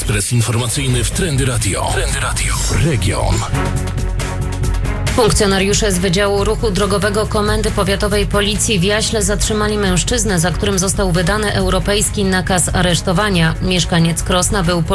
Ekspres informacyjny w Trendy Radio. Trendy Radio. Region. Funkcjonariusze z Wydziału Ruchu Drogowego Komendy Powiatowej Policji w Jaśle zatrzymali mężczyznę, za którym został wydany europejski nakaz aresztowania. Mieszkaniec Krosna był